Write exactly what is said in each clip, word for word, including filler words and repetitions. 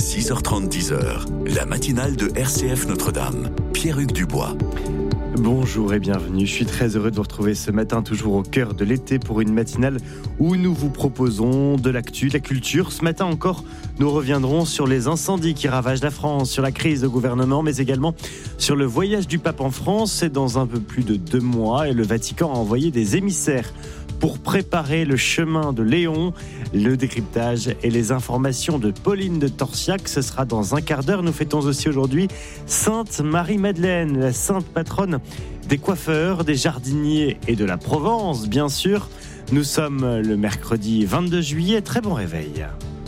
six heures trente, dix heures, la matinale de R C F Notre-Dame. Pierre-Hugues Dubois. Bonjour et bienvenue, je suis très heureux de vous retrouver ce matin, toujours au cœur de l'été, pour une matinale où nous vous proposons de l'actu, de la culture. Ce matin encore, nous reviendrons sur les incendies qui ravagent la France, sur la crise de gouvernement, mais également sur le voyage du pape en France. C'est dans un peu plus de deux mois et le Vatican a envoyé des émissaires pour préparer le chemin de Léon. Le décryptage et les informations de Pauline de Torsiac, ce sera dans un quart d'heure. Nous fêtons aussi aujourd'hui Sainte Marie-Madeleine, la sainte patronne des coiffeurs, des jardiniers et de la Provence, bien sûr. Nous sommes le mercredi vingt-deux juillet. Très bon réveil.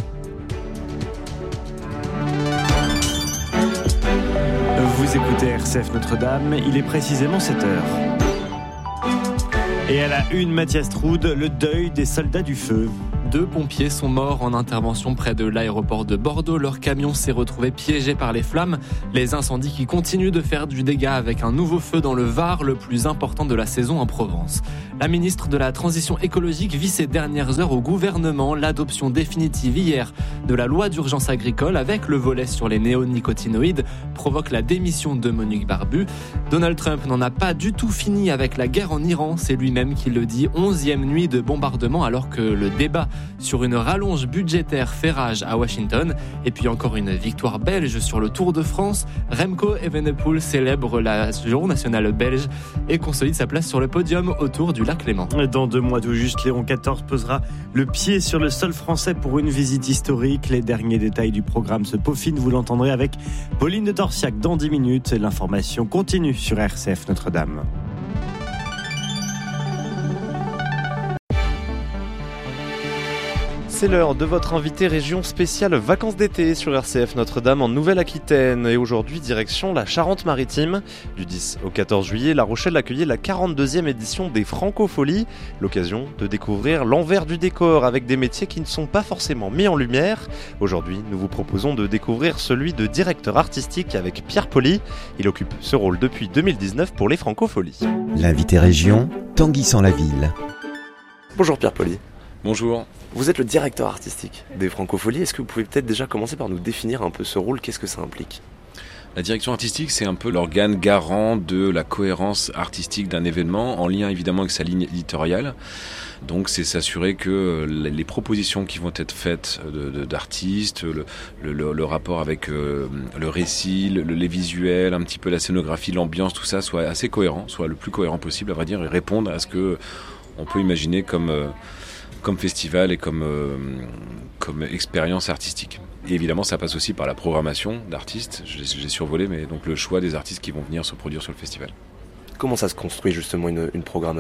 Vous écoutez R C F Notre-Dame, il est précisément sept heures. Et à la une, Mathias Troud, le deuil des soldats du feu. Deux pompiers sont morts en intervention près de l'aéroport de Bordeaux. Leur camion s'est retrouvé piégé par les flammes. Les incendies qui continuent de faire du dégât avec un nouveau feu dans le Var, le plus important de la saison en Provence. La ministre de la Transition écologique vit ces dernières heures au gouvernement l'adoption définitive hier de la loi d'urgence agricole avec le volet sur les néonicotinoïdes provoque la démission de Monique Barbu. Donald Trump n'en a pas du tout fini avec la guerre en Iran. C'est lui-même qui le dit. Onzième nuit de bombardement alors que le débat sur une rallonge budgétaire fait rage à Washington. Et puis encore une victoire belge sur le Tour de France. Remco Evenepoel célèbre la journée nationale belge et consolide sa place sur le podium autour du lac Léman. Dans deux mois tout juste, Léon quatorze posera le pied sur le sol français pour une visite historique. Les derniers détails du programme se peaufinent. Vous l'entendrez avec Pauline de Torsiac dans dix minutes. L'information continue sur R C F Notre-Dame. C'est l'heure de votre invité région spéciale vacances d'été sur R C F Notre-Dame en Nouvelle-Aquitaine. Et aujourd'hui, direction la Charente-Maritime. Du dix au quatorze juillet, La Rochelle accueillait la quarante-deuxième édition des Francopholies. L'occasion de découvrir l'envers du décor avec des métiers qui ne sont pas forcément mis en lumière. Aujourd'hui, nous vous proposons de découvrir celui de directeur artistique avec Pierre Poli. Il occupe ce rôle depuis deux mille dix-neuf pour les Francopholies. L'invité région, Tanguy sans la ville. Bonjour Pierre Poli. Bonjour. Vous êtes le directeur artistique des Francopholies. Est-ce que vous pouvez peut-être déjà commencer par nous définir un peu ce rôle ? Qu'est-ce que ça implique ? La direction artistique, c'est un peu l'organe garant de la cohérence artistique d'un événement, en lien évidemment avec sa ligne éditoriale. Donc c'est s'assurer que les propositions qui vont être faites de, de, d'artistes, le, le, le rapport avec euh, le récit, le, les visuels, un petit peu la scénographie, l'ambiance, tout ça soit assez cohérent, soit le plus cohérent possible, à vrai dire, et répondre à ce que on peut imaginer comme... Euh, comme festival et comme, euh, comme expérience artistique. Et évidemment, ça passe aussi par la programmation d'artistes. J'ai, j'ai survolé, mais donc le choix des artistes qui vont venir se produire sur le festival. Comment ça se construit justement une, une programmation ?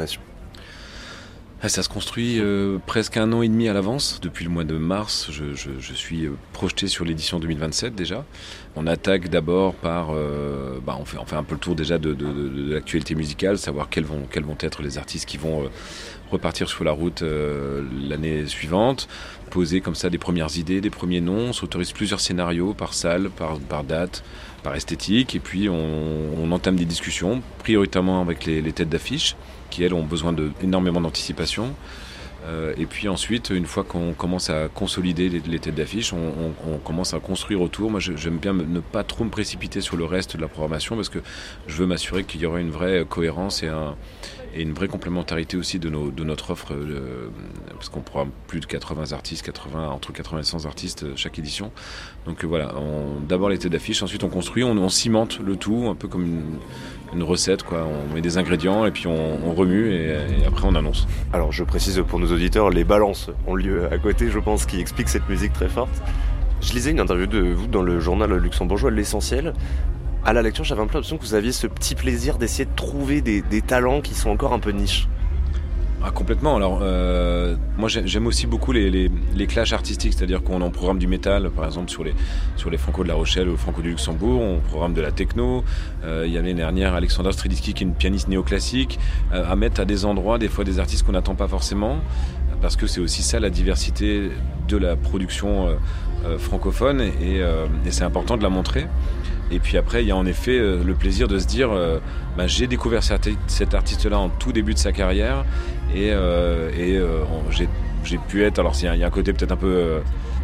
Ça se construit euh, presque un an et demi à l'avance. Depuis le mois de mars, je, je, je suis projeté sur l'édition deux mille vingt-sept déjà. On attaque d'abord par... Euh, bah on, fait, on fait un peu le tour déjà de, de, de, de l'actualité musicale, savoir quels vont, quels vont être les artistes qui vont... Euh, repartir sur la route euh, l'année suivante, poser comme ça des premières idées, des premiers noms, on s'autorise plusieurs scénarios par salle, par, par date, par esthétique, et puis on, on entame des discussions, prioritairement avec les, les têtes d'affiche, qui elles ont besoin de énormément d'anticipation. Euh, et puis ensuite, une fois qu'on commence à consolider les, les têtes d'affiche, on, on, on commence à construire autour. Moi, je, j'aime bien me, ne pas trop me précipiter sur le reste de la programmation parce que je veux m'assurer qu'il y aura une vraie cohérence et, un, et une vraie complémentarité aussi de, nos, de notre offre, euh, parce qu'on programme plus de quatre-vingts artistes, quatre-vingts, entre quatre-vingts et cent artistes chaque édition. Donc euh, voilà, on, d'abord les têtes d'affiche, ensuite on construit, on, on cimente le tout, un peu comme une, une recette, quoi. On met des ingrédients et puis on, on remue et, et après on annonce. Alors je précise pour nos auditeurs, les balances ont lieu à côté, je pense, qui explique cette musique très forte. Je lisais une interview de vous dans le journal luxembourgeois L'Essentiel. À la lecture, j'avais un peu l'impression que vous aviez ce petit plaisir d'essayer de trouver des, des talents qui sont encore un peu niche. Ah, complètement. Alors, euh, moi, j'aime aussi beaucoup les, les, les clashs artistiques, c'est-à-dire qu'on en programme du métal, par exemple, sur les, sur les Franco de La Rochelle ou Franco du Luxembourg, on programme de la techno. Euh, il y a l'année dernière Alexandra Striditsky, qui est une pianiste néoclassique, euh, à mettre à des endroits, des fois, des artistes qu'on n'attend pas forcément, parce que c'est aussi ça, la diversité de la production euh, euh, francophone, et, euh, et c'est important de la montrer. Et puis après, il y a en effet euh, le plaisir de se dire euh, bah, j'ai découvert cet, cet artiste-là en tout début de sa carrière et, euh, et euh, on, j'ai, j'ai pu être... Alors il y, y a un côté peut-être un peu, euh,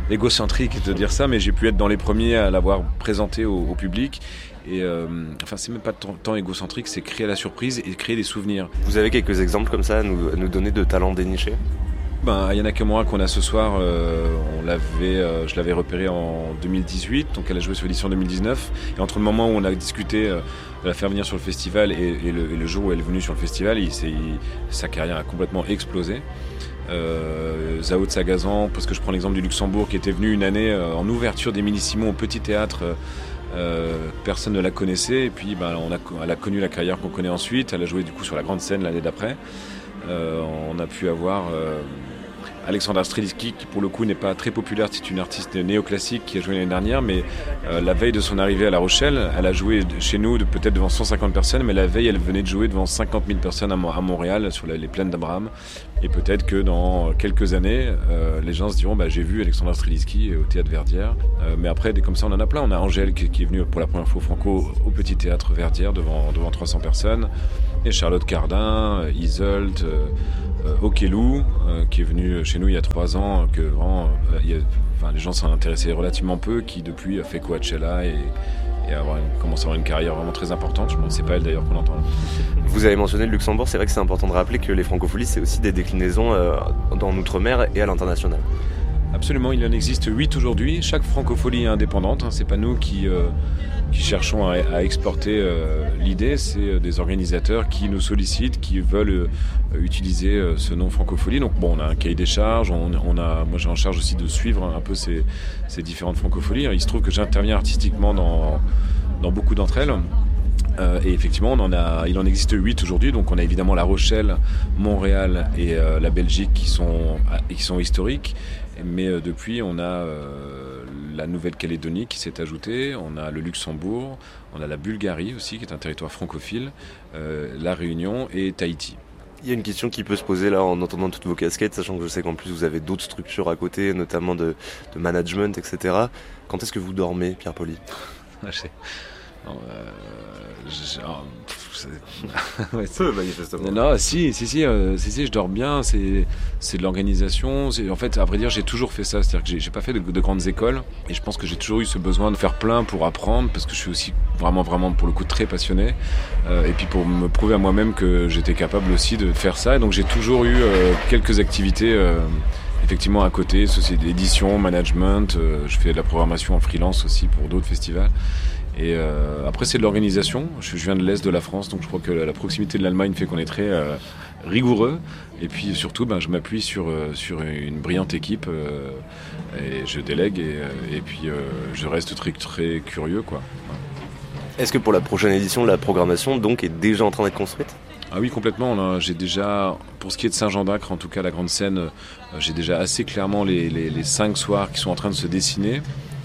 égocentrique de dire ça, mais j'ai pu être dans les premiers à l'avoir présenté au, au public. Et euh, enfin, c'est même pas tant, tant égocentrique, c'est créer la surprise et créer des souvenirs. Vous avez quelques exemples comme ça à nous, à nous donner de talents dénichés? Ben, Ayana Kamura qu'on a ce soir, euh, on l'avait, euh, je l'avais repérée en deux mille dix-huit, donc elle a joué sur l'édition deux mille dix-neuf. Et entre le moment où on a discuté euh, de la faire venir sur le festival et, et, le, et le jour où elle est venue sur le festival, il, il, sa carrière a complètement explosé. Euh, Zao Tsagazan, parce que je prends l'exemple du Luxembourg, qui était venu une année euh, en ouverture des Minissimo au Petit Théâtre. Euh, personne ne la connaissait, et puis ben, on a, elle a connu la carrière qu'on connaît ensuite. Elle a joué du coup sur la grande scène l'année d'après. Euh, on a pu avoir euh, Alexandra Strelitzky, qui pour le coup n'est pas très populaire, c'est une artiste néoclassique qui a joué l'année dernière, mais euh, la veille de son arrivée à La Rochelle, elle a joué chez nous de, peut-être devant cent cinquante personnes, mais la veille elle venait de jouer devant cinquante mille personnes à, à Montréal, sur la, les plaines d'Abraham. Et peut-être que dans quelques années, euh, les gens se diront bah, j'ai vu Alexandra Strelitzky au Théâtre Verdière. Euh, mais après, comme ça, on en a plein. On a Angèle qui, qui est venue pour la première fois au Franco au Petit Théâtre Verdière devant, devant trois cents personnes. Et Charlotte Cardin, Isolde, euh, euh, Okelou, euh, qui est venue chez nous il y a trois ans. Que, vraiment, euh, il y a, enfin, les gens s'en intéressaient relativement peu, qui depuis a fait Coachella et, et avoir une, commence à avoir une carrière vraiment très importante. Je pense que c'est pas elle d'ailleurs qu'on entend. Vous avez mentionné le Luxembourg, c'est vrai que c'est important de rappeler que les francopholies, c'est aussi des déclinaisons euh, dans l'outre-mer et à l'international. Absolument, il en existe huit aujourd'hui. Chaque francophonie est indépendante, hein. C'est pas nous qui, euh, qui cherchons à, à exporter euh, l'idée, c'est euh, des organisateurs qui nous sollicitent, qui veulent euh, utiliser euh, ce nom francophonie. Donc bon, on a un cahier des charges, on, on a, moi j'ai en charge aussi de suivre un peu ces, ces différentes francophonies. Il se trouve que j'interviens artistiquement dans, dans beaucoup d'entre elles. Euh, et effectivement, on en a, il en existe huit aujourd'hui. Donc, on a évidemment La Rochelle, Montréal et euh, la Belgique qui sont, qui sont historiques. Mais euh, depuis, on a euh, la Nouvelle-Calédonie qui s'est ajoutée. On a le Luxembourg, on a la Bulgarie aussi, qui est un territoire francophile, euh, la Réunion et Tahiti. Il y a une question qui peut se poser là en entendant toutes vos casquettes, sachant que je sais qu'en plus vous avez d'autres structures à côté, notamment de, de management, et cetera. Quand est-ce que vous dormez, Pierre Poli? Non, euh, je, oh, pff, ouais, c'est manifestement. Non, si, si, si, euh, si, si, je dors bien. C'est, c'est de l'organisation. C'est, en fait, à vrai dire, j'ai toujours fait ça. C'est-à-dire que j'ai, j'ai pas fait de, de grandes écoles, et je pense que j'ai toujours eu ce besoin de faire plein pour apprendre, parce que je suis aussi vraiment, vraiment, pour le coup, très passionné. Euh, et puis pour me prouver à moi-même que j'étais capable aussi de faire ça. Et donc j'ai toujours eu euh, quelques activités. Euh, Effectivement, à côté, société d'édition, management, euh, je fais de la programmation en freelance aussi pour d'autres festivals. Et euh, après, c'est de l'organisation. Je, je viens de l'Est de la France, donc je crois que la, la proximité de l'Allemagne fait qu'on est très euh, rigoureux. Et puis surtout, ben, je m'appuie sur, euh, sur une brillante équipe euh, et je délègue et, euh, et puis euh, je reste très, très curieux, quoi. Ouais. Est-ce que pour la prochaine édition, la programmation donc est déjà en train d'être construite ? Ah oui, complètement. Là, j'ai déjà, pour ce qui est de Saint-Jean-d'Acre, en tout cas la grande scène, euh, j'ai déjà assez clairement les, les, les cinq soirs qui sont en train de se dessiner.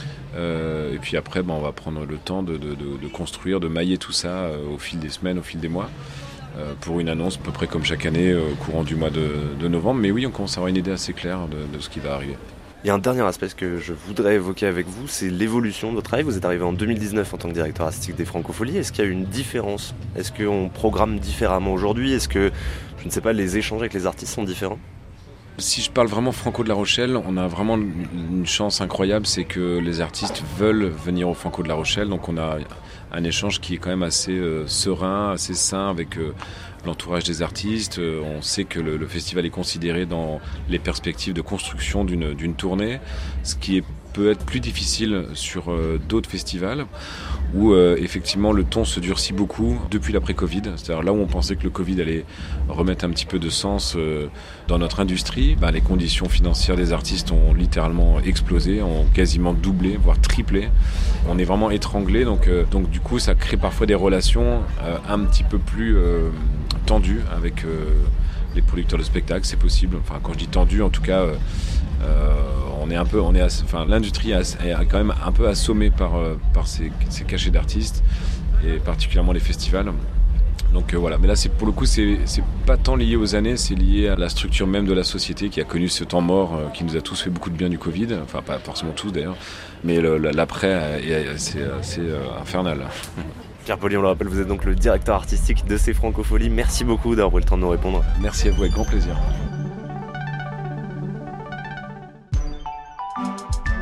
Euh, et puis après, ben, on va prendre le temps de, de, de, de construire, de mailler tout ça euh, au fil des semaines, au fil des mois, euh, pour une annonce à peu près comme chaque année euh, au courant du mois de, de novembre. Mais oui, on commence à avoir une idée assez claire de, de ce qui va arriver. Il y a un dernier aspect que je voudrais évoquer avec vous, c'est l'évolution de votre travail. Vous êtes arrivé en deux mille dix-neuf en tant que directeur artistique des Francopholies. Est-ce qu'il y a une différence ? Est-ce qu'on programme différemment aujourd'hui ? Est-ce que, je ne sais pas, les échanges avec les artistes sont différents ? Si je parle vraiment Franco de La Rochelle, on a vraiment une chance incroyable, c'est que les artistes veulent venir au Franco de La Rochelle. Donc on a un échange qui est quand même assez euh, serein, assez sain avec euh, l'entourage des artistes. Euh, on sait que le, le festival est considéré dans les perspectives de construction d'une, d'une tournée, ce qui est, peut être plus difficile sur euh, d'autres festivals où euh, effectivement le ton se durcit beaucoup depuis l'après-Covid. C'est-à-dire là où on pensait que le Covid allait remettre un petit peu de sens euh, dans notre industrie, bah, les conditions financières des artistes ont littéralement explosé, ont quasiment doublé, voire triplé. On est vraiment étranglé, donc, euh, donc du coup ça crée parfois des relations euh, un petit peu plus euh, tendues avec euh, les producteurs de spectacles, c'est possible. Enfin, quand je dis tendu, en tout cas, euh, euh, on est un peu, on est, ass- enfin, l'industrie est quand même un peu assommée par euh, par ces, ces cachets d'artistes et particulièrement les festivals. Donc euh, voilà, mais là c'est pour le coup c'est c'est pas tant lié aux années, c'est lié à la structure même de la société qui a connu ce temps mort euh, qui nous a tous fait beaucoup de bien du Covid, enfin pas forcément tous d'ailleurs, mais le, l'après est, c'est assez euh, infernal. Pierre Poli, on le rappelle, vous êtes donc le directeur artistique de ces Francopholies. Merci beaucoup d'avoir pris le temps de nous répondre. Merci à vous, avec grand plaisir.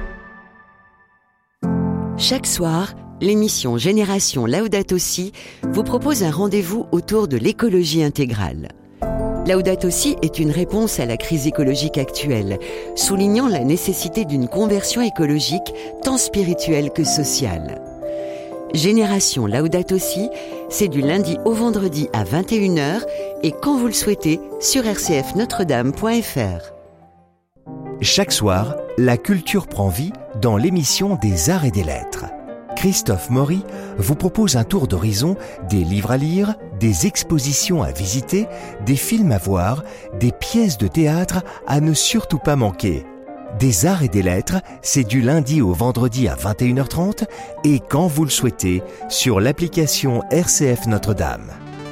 Chaque soir, l'émission Génération Laudato Si vous propose un rendez-vous autour de l'écologie intégrale. Laudato Si est une réponse à la crise écologique actuelle, soulignant la nécessité d'une conversion écologique tant spirituelle que sociale. Génération Laudato Si, c'est du lundi au vendredi à vingt et une heures et quand vous le souhaitez sur r c f notre dame point f r. Chaque soir, la culture prend vie dans l'émission des Arts et des Lettres. Christophe Maury vous propose un tour d'horizon des livres à lire, des expositions à visiter, des films à voir, des pièces de théâtre à ne surtout pas manquer. Des Arts et des Lettres, c'est du lundi au vendredi à vingt et une heures trente et quand vous le souhaitez sur l'application R C F Notre-Dame.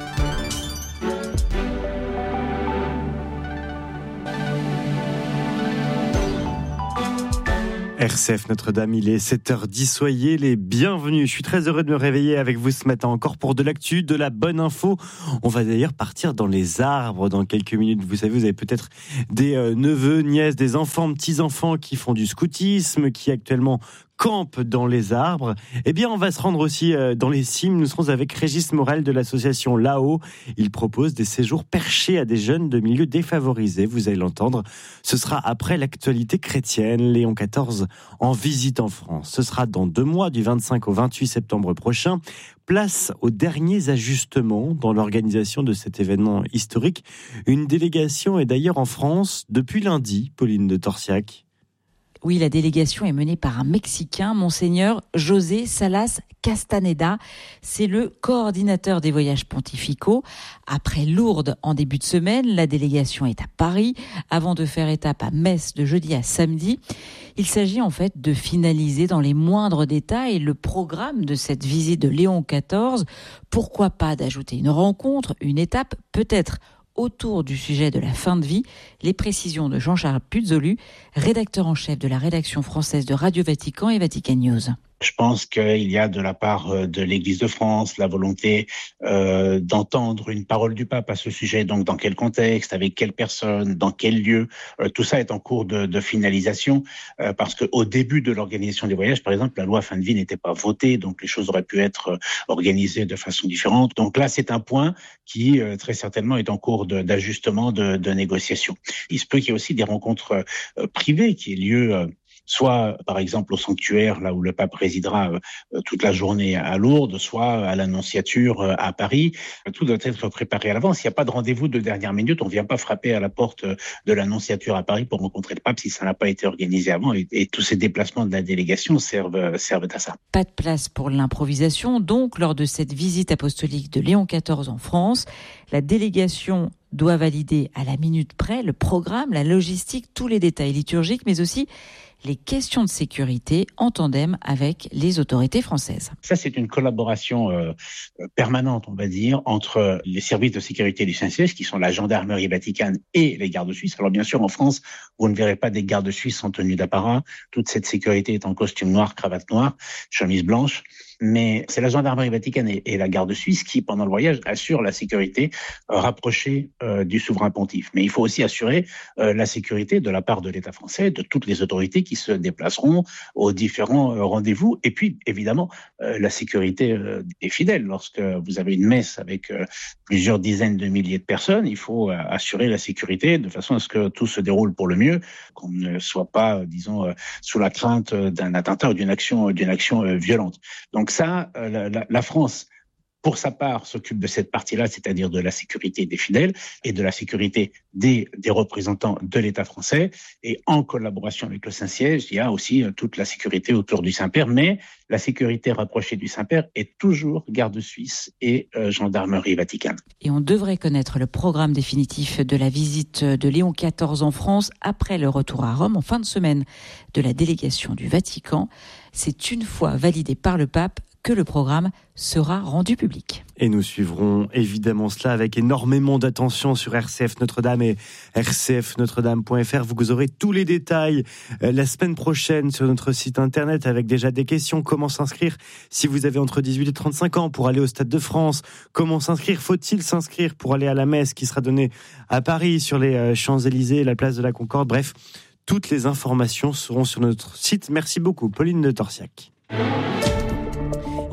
R C F Notre-Dame, il est sept heures dix, soyez les bienvenus. Je suis très heureux de me réveiller avec vous ce matin encore pour de l'actu, de la bonne info. On va d'ailleurs partir dans les arbres dans quelques minutes. Vous savez, vous avez peut-être des euh, neveux, nièces, des enfants, petits-enfants qui font du scoutisme, qui actuellement campent dans les arbres. Eh bien, on va se rendre aussi dans les cimes. Nous serons avec Régis Morel de l'association Là-haut. Il propose des séjours perchés à des jeunes de milieux défavorisés. Vous allez l'entendre. Ce sera après l'actualité chrétienne. Léon quatorze en visite en France. Ce sera dans deux mois, du vingt-cinq au vingt-huit septembre prochain. Place aux derniers ajustements dans l'organisation de cet événement historique. Une délégation est d'ailleurs en France depuis lundi, Pauline de Torsiac. Oui, la délégation est menée par un Mexicain, Monseigneur José Salas Castaneda. C'est le coordinateur des voyages pontificaux. Après Lourdes en début de semaine, la délégation est à Paris avant de faire étape à Metz de jeudi à samedi. Il s'agit en fait de finaliser dans les moindres détails le programme de cette visite de Léon quatorze. Pourquoi pas d'ajouter une rencontre, une étape, peut-être autour du sujet de la fin de vie, les précisions de Jean-Charles Puzolu, rédacteur en chef de la rédaction française de Radio Vatican et Vatican News. Je pense qu'il y a de la part de l'Église de France la volonté euh, d'entendre une parole du pape à ce sujet. Donc, dans quel contexte, avec quelle personne, dans quel lieu, euh, tout ça est en cours de, de finalisation. Euh, parce qu'au début de l'organisation des voyages, par exemple, la loi fin de vie n'était pas votée, donc les choses auraient pu être organisées de façon différente. Donc là, c'est un point qui euh, très certainement est en cours de, d'ajustement, de, de négociation. Il se peut qu'il y ait aussi des rencontres euh, privées qui aient lieu. Euh, soit par exemple au sanctuaire, là où le pape résidera euh, toute la journée à Lourdes, soit à l'Annonciature euh, à Paris. Tout doit être préparé à l'avance. Il n'y a pas de rendez-vous de dernière minute. On ne vient pas frapper à la porte de l'Annonciature à Paris pour rencontrer le pape si ça n'a pas été organisé avant. Et, et tous ces déplacements de la délégation servent, servent à ça. Pas de place pour l'improvisation. Donc, lors de cette visite apostolique de Léon quatorze en France, la délégation doit valider à la minute près le programme, la logistique, tous les détails liturgiques, mais aussi les questions de sécurité en tandem avec les autorités françaises. Ça, c'est une collaboration euh, permanente, on va dire, entre les services de sécurité du Saint-Siège, qui sont la gendarmerie vaticane et les gardes suisses. Alors bien sûr, en France, vous ne verrez pas des gardes suisses en tenue d'apparat. Toute cette sécurité est en costume noir, cravate noire, chemise blanche. Mais c'est la gendarmerie vaticane et, et la garde suisse qui, pendant le voyage, assurent la sécurité euh, rapprochée euh, du souverain pontife. Mais il faut aussi assurer euh, la sécurité de la part de l'État français, de toutes les autorités qui se déplaceront aux différents euh, rendez-vous. Et puis, évidemment, euh, la sécurité euh, des fidèles. Lorsque vous avez une messe avec euh, plusieurs dizaines de milliers de personnes, il faut euh, assurer la sécurité de façon à ce que tout se déroule pour le mieux, qu'on ne soit pas, euh, disons, euh, sous la crainte d'un attentat ou d'une action, d'une action euh, violente. Donc, Donc ça, la, la, la France, pour sa part, s'occupe de cette partie-là, c'est-à-dire de la sécurité des fidèles et de la sécurité des, des représentants de l'État français. Et en collaboration avec le Saint-Siège, il y a aussi toute la sécurité autour du Saint-Père. Mais la sécurité rapprochée du Saint-Père est toujours garde suisse et euh, gendarmerie vaticane. Et on devrait connaître le programme définitif de la visite de Léon quatorze en France après le retour à Rome en fin de semaine de la délégation du Vatican. C'est une fois validé par le pape que le programme sera rendu public. Et nous suivrons évidemment cela avec énormément d'attention sur R C F Notre-Dame et r c f notre dame point f r. Vous aurez tous les détails la semaine prochaine sur notre site internet avec déjà des questions. Comment s'inscrire si vous avez entre dix-huit et trente-cinq ans pour aller au Stade de France? Comment s'inscrire? Faut-il s'inscrire pour aller à la messe qui sera donnée à Paris sur les Champs-Élysées, la place de la Concorde? Bref, toutes les informations seront sur notre site. Merci beaucoup, Pauline de Torsiac.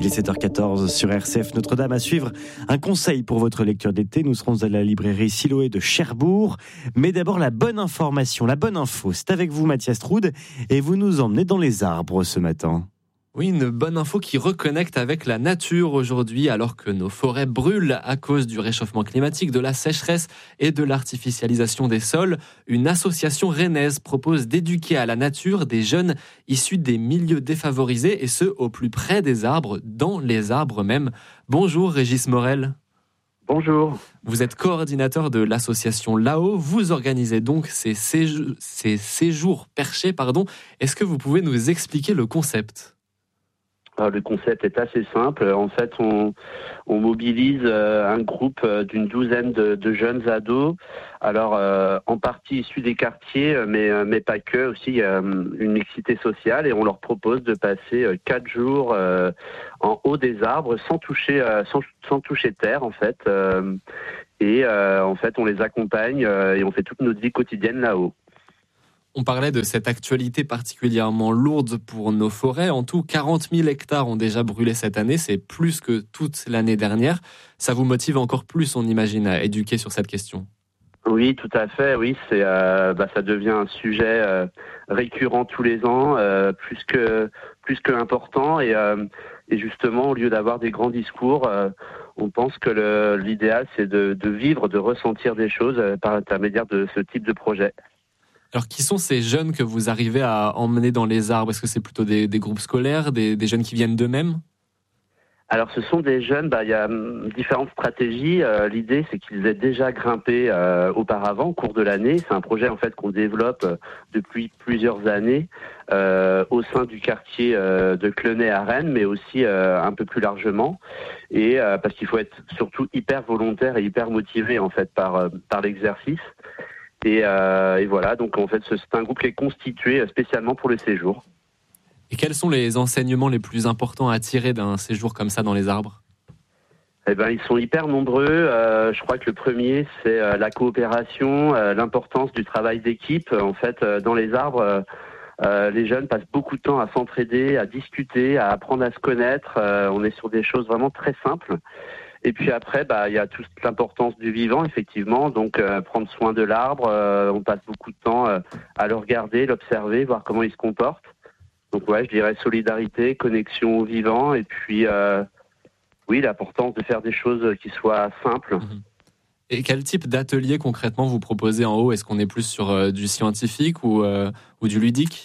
Il est sept heures quatorze sur R C F Notre-Dame. À suivre, un conseil pour votre lecture d'été. Nous serons à la librairie Siloé de Cherbourg. Mais d'abord, la bonne information, la bonne info. C'est avec vous, Mathias Troud, et vous nous emmenez dans les arbres ce matin. Oui, une bonne info qui reconnecte avec la nature aujourd'hui, alors que nos forêts brûlent à cause du réchauffement climatique, de la sécheresse et de l'artificialisation des sols. Une association rennaise propose d'éduquer à la nature des jeunes issus des milieux défavorisés, et ce, au plus près des arbres, dans les arbres même. Bonjour Régis Morel. Bonjour. Vous êtes coordinateur de l'association Là-haut. Vous organisez donc ces séjours, ces séjours perchés. Pardon. Est-ce que vous pouvez nous expliquer le concept ? Alors, le concept est assez simple. En fait, on, on mobilise euh, un groupe euh, d'une douzaine de, de jeunes ados. Alors, euh, en partie issus des quartiers, mais, euh, mais pas que. Aussi, il y a une mixité sociale et on leur propose de passer euh, quatre jours euh, en haut des arbres sans toucher, euh, sans, sans toucher terre, en fait. Euh, et euh, en fait, on les accompagne euh, et on fait toute notre vie quotidienne là-haut. On parlait de cette actualité particulièrement lourde pour nos forêts. En tout, quarante mille hectares ont déjà brûlé cette année. C'est plus que toute l'année dernière. Ça vous motive encore plus, on imagine, à éduquer sur cette question? Oui, tout à fait. Oui, c'est, euh, bah, ça devient un sujet euh, récurrent tous les ans, euh, plus que plus que important. Et, euh, et justement, au lieu d'avoir des grands discours, euh, on pense que le, l'idéal, c'est de, de vivre, de ressentir des choses euh, par l'intermédiaire de ce type de projet. Alors, qui sont ces jeunes que vous arrivez à emmener dans les arbres? Est-ce que c'est plutôt des, des groupes scolaires, des, des jeunes qui viennent d'eux-mêmes? Alors, ce sont des jeunes, bah, il y a différentes stratégies. Euh, l'idée, c'est qu'ils aient déjà grimpé euh, auparavant, au cours de l'année. C'est un projet, en fait, qu'on développe depuis plusieurs années euh, au sein du quartier euh, de Clenay à Rennes, mais aussi euh, un peu plus largement. Et euh, parce qu'il faut être surtout hyper volontaire et hyper motivé, en fait, par, euh, par l'exercice. Et, euh, et voilà, donc en fait, c'est un groupe qui est constitué spécialement pour le séjour. Et quels sont les enseignements les plus importants à tirer d'un séjour comme ça dans les arbres? Eh ben, ils sont hyper nombreux. Euh, je crois que le premier, c'est euh, la coopération, euh, l'importance du travail d'équipe. En fait, euh, dans les arbres, euh, les jeunes passent beaucoup de temps à s'entraider, à discuter, à apprendre à se connaître. Euh, on est sur des choses vraiment très simples. Et puis après, bah, il y a toute l'importance du vivant, effectivement. Donc, euh, prendre soin de l'arbre. Euh, on passe beaucoup de temps euh, à le regarder, l'observer, voir comment il se comporte. Donc, ouais, je dirais solidarité, connexion au vivant. Et puis, euh, oui, l'importance de faire des choses qui soient simples. Et quel type d'atelier concrètement vous proposez en haut? Est-ce qu'on est plus sur euh, du scientifique ou, euh, ou du ludique?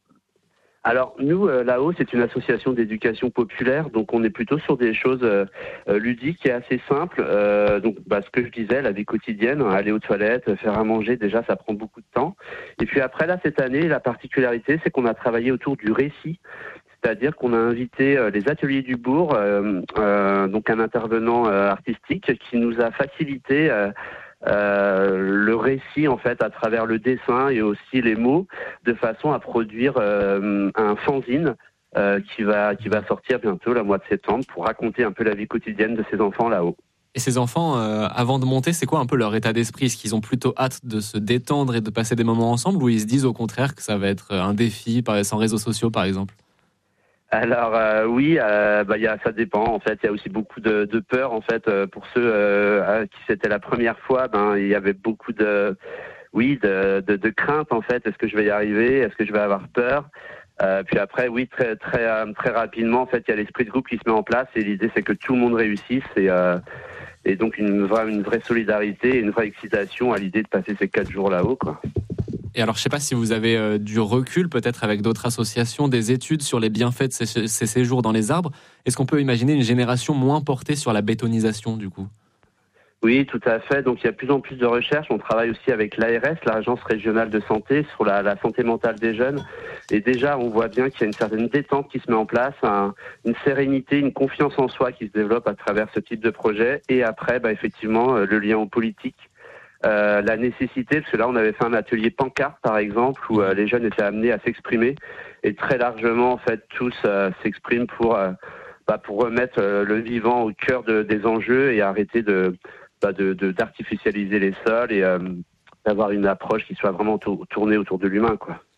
Alors nous, euh, là-haut, c'est une association d'éducation populaire, donc on est plutôt sur des choses euh, ludiques et assez simples. Euh, donc bah, ce que je disais, la vie quotidienne, hein, aller aux toilettes, faire à manger, déjà ça prend beaucoup de temps. Et puis après, là, cette année, la particularité, c'est qu'on a travaillé autour du récit. C'est-à-dire qu'on a invité euh, les ateliers du bourg, euh, euh, donc un intervenant euh, artistique qui nous a facilité euh, Euh, le récit en fait à travers le dessin et aussi les mots, de façon à produire euh, un fanzine euh, qui va qui va sortir bientôt, le mois de septembre, pour raconter un peu la vie quotidienne de ces enfants là-haut. Et ces enfants, euh, avant de monter, c'est quoi un peu leur état d'esprit? Est-ce qu'ils ont plutôt hâte de se détendre et de passer des moments ensemble, ou ils se disent au contraire que ça va être un défi, sans réseaux sociaux par exemple? Alors euh, oui, euh, bah, y a, ça dépend en fait. Il y a aussi beaucoup de, de peur en fait euh, pour ceux euh, à qui c'était la première fois. Ben il y avait beaucoup de, oui, de, de, de crainte en fait. Est-ce que je vais y arriver? Est-ce que je vais avoir peur? euh, Puis après, oui, très très très rapidement en fait, il y a l'esprit de groupe qui se met en place et l'idée c'est que tout le monde réussisse et euh, et donc une vraie une vraie solidarité et une vraie excitation à l'idée de passer ces quatre jours là-haut, quoi. Et alors, je ne sais pas si vous avez euh, du recul, peut-être avec d'autres associations, des études sur les bienfaits de ces, ces séjours dans les arbres. Est-ce qu'on peut imaginer une génération moins portée sur la bétonisation, du coup? Oui, tout à fait. Donc, il y a de plus en plus de recherches. On travaille aussi avec l'A R S, l'Agence régionale de santé, sur la, la santé mentale des jeunes. Et déjà, on voit bien qu'il y a une certaine détente qui se met en place, un, une sérénité, une confiance en soi qui se développe à travers ce type de projet. Et après, bah, effectivement, le lien aux politiques. Euh, la nécessité, parce que là on avait fait un atelier pancarte par exemple où euh, les jeunes étaient amenés à s'exprimer et très largement en fait tous euh, s'expriment pour euh, bah, pour remettre euh, le vivant au cœur de, des enjeux et arrêter de, bah, de, de d'artificialiser les sols et euh, d'avoir une approche qui soit vraiment tour, tournée autour de l'humain, quoi.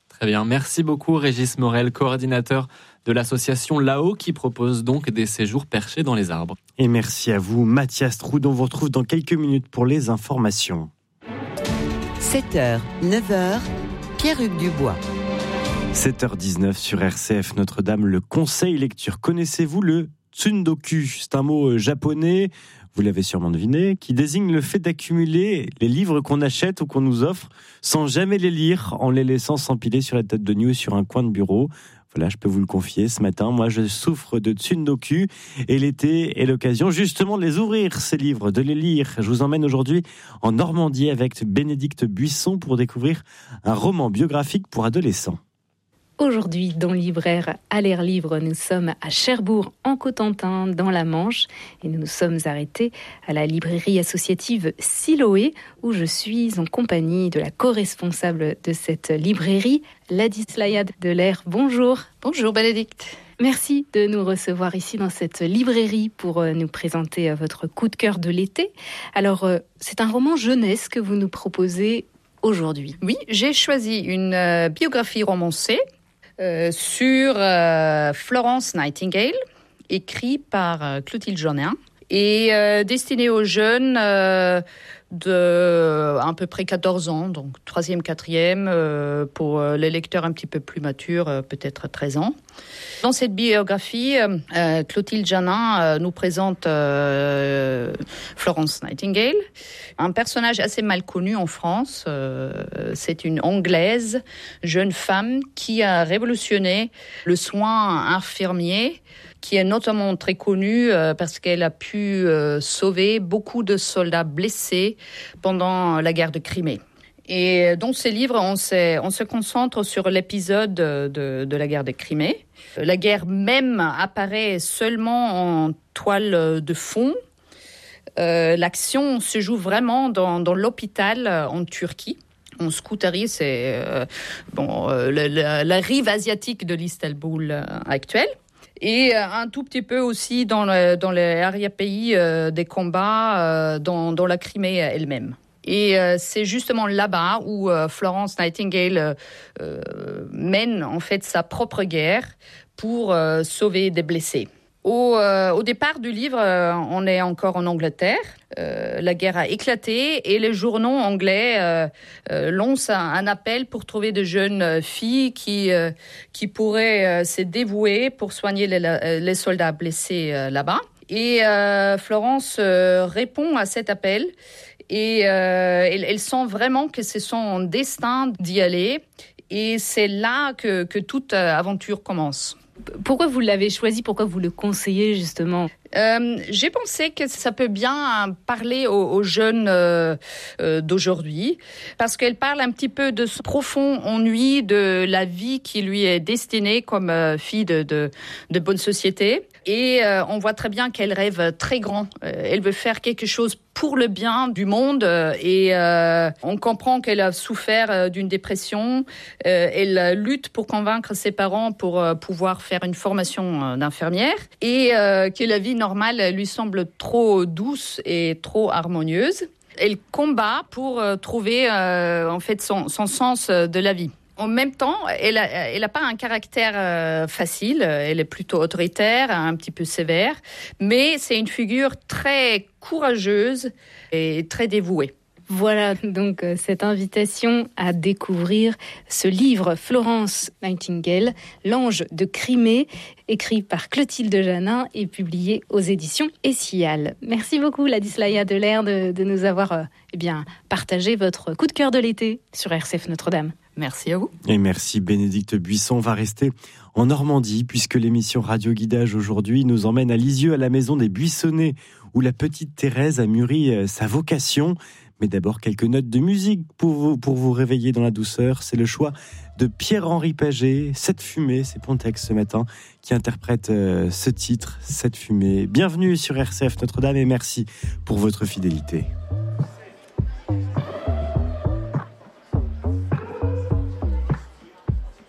Très bien, merci beaucoup Régis Morel, coordinateur de l'association Là-haut qui propose donc des séjours perchés dans les arbres. Et merci à vous Mathias Trou, dont on vous retrouve dans quelques minutes pour les informations. sept heures, neuf heures, Pierre-Hugues Dubois. sept heures dix-neuf sur R C F Notre-Dame, le conseil lecture. Connaissez-vous le tsundoku ? C'est un mot japonais, vous l'avez sûrement deviné, qui désigne le fait d'accumuler les livres qu'on achète ou qu'on nous offre sans jamais les lire, en les laissant s'empiler sur la tête de nuit ou sur un coin de bureau. Voilà, je peux vous le confier, ce matin, moi je souffre de tsundoku et l'été est l'occasion justement de les ouvrir, ces livres, de les lire. Je vous emmène aujourd'hui en Normandie avec Bénédicte Buisson pour découvrir un roman biographique pour adolescents. Aujourd'hui, dans Libraire à l'air libre, nous sommes à Cherbourg, en Cotentin, dans la Manche. Et nous nous sommes arrêtés à la librairie associative Siloé, où je suis en compagnie de la co-responsable de cette librairie, Ladislaia Delair. Bonjour. Bonjour Bénédicte. Merci de nous recevoir ici dans cette librairie pour nous présenter votre coup de cœur de l'été. Alors, c'est un roman jeunesse que vous nous proposez aujourd'hui. Oui, j'ai choisi une euh, biographie romancée Euh, sur euh, Florence Nightingale, écrit par euh, Clotilde Jonin, et euh, destiné aux jeunes euh, de à peu près quatorze ans, donc troisième, quatrième, euh, pour euh, les lecteurs un petit peu plus matures, euh, peut-être treize ans. Dans cette biographie, euh, Clotilde Jonin euh, nous présente euh, Florence Nightingale, un personnage assez mal connu en France. Euh, c'est une Anglaise, jeune femme qui a révolutionné le soin infirmier, qui est notamment très connue euh, parce qu'elle a pu euh, sauver beaucoup de soldats blessés pendant la guerre de Crimée. Et dans ces livres, on se, on se concentre sur l'épisode de, de la guerre de Crimée. La guerre même apparaît seulement en toile de fond. Euh, l'action se joue vraiment dans, dans l'hôpital en Turquie. En Scutari, c'est euh, bon, euh, la, la, la rive asiatique de l'Istanbul euh, actuelle. Et euh, un tout petit peu aussi dans, le, dans les arrière-pays euh, des combats euh, dans, dans la Crimée elle-même. Et euh, c'est justement là-bas où euh, Florence Nightingale euh, mène en fait sa propre guerre pour euh, sauver des blessés. Au, euh, au départ du livre, euh, on est encore en Angleterre. Euh, la guerre a éclaté et les journaux anglais euh, euh, lancent un, un appel pour trouver de jeunes filles qui, euh, qui pourraient euh, se dévouer pour soigner les, les soldats blessés euh, là-bas. Et euh, Florence euh, répond à cet appel. Et euh, elle, elle sent vraiment que c'est son destin d'y aller. Et c'est là que, que toute aventure commence. Pourquoi vous l'avez choisi ? Pourquoi vous le conseillez justement ? Euh, j'ai pensé que ça peut bien parler aux, aux jeunes euh, euh, d'aujourd'hui, parce qu'elle parle un petit peu de ce profond ennui de la vie qui lui est destinée comme euh, fille de, de, de bonne société. Et euh, on voit très bien qu'elle rêve très grand. Euh, elle veut faire quelque chose pour le bien du monde euh, et euh, on comprend qu'elle a souffert euh, d'une dépression. Euh, elle lutte pour convaincre ses parents pour euh, pouvoir faire une formation euh, d'infirmière et euh, que la vie normale lui semble trop douce et trop harmonieuse. Elle combat pour euh, trouver euh, en fait son, son sens de la vie. En même temps, elle a, elle a pas un caractère euh, facile. Elle est plutôt autoritaire, un petit peu sévère, mais c'est une figure très courageuse et très dévouée. Voilà donc euh, cette invitation à découvrir ce livre Florence Nightingale, L'Ange de Crimée, écrit par Clotilde Jonin et publié aux éditions Essial. Merci beaucoup Ladislaia Delair de, de nous avoir euh, eh bien, partagé votre coup de cœur de l'été sur R C F Notre-Dame. Merci à vous. Et merci Bénédicte Buisson. On va rester en Normandie puisque l'émission Radio Guidage aujourd'hui nous emmène à Lisieux, à la maison des Buissonnets, où la petite Thérèse a mûri sa vocation. Mais d'abord, quelques notes de musique pour vous, pour vous réveiller dans la douceur. C'est le choix de Pierre-Henri Paget, Cette fumée, c'est Pontex ce matin, qui interprète euh, ce titre, Cette fumée. Bienvenue sur R C F Notre-Dame et merci pour votre fidélité.